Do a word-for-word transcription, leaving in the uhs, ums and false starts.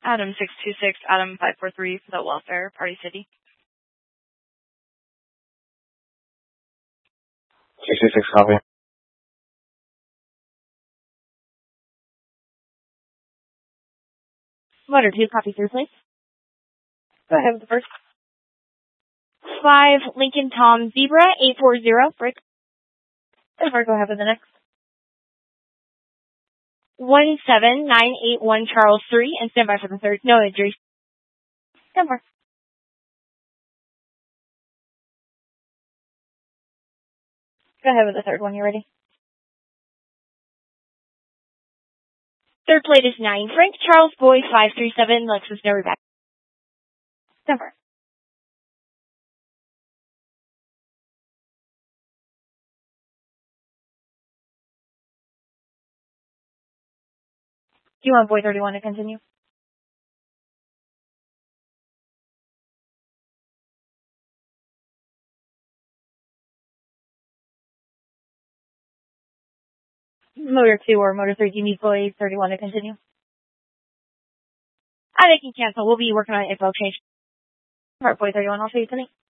Adam six two six, Adam five four three for the welfare, Party City. six two six, copy. Motor two, copy through, please. Go ahead with the first. Five, Lincoln Tom Zebra, eight four zero, break. Over, go ahead with the next. One seven nine eight one Charles three, and stand by for the third. No injuries. Stand by. Go ahead with the third one, you ready? Third plate is nine, Frank Charles Boy five three seven, Lexus Never Back. Stand by. Do you want Boy thirty-one to continue? Motor two or Motor three, do you need Boy thirty-one to continue? I think you can cancel. We'll be working on an info change. Alright, Boy thirty-one, I'll show you tonight.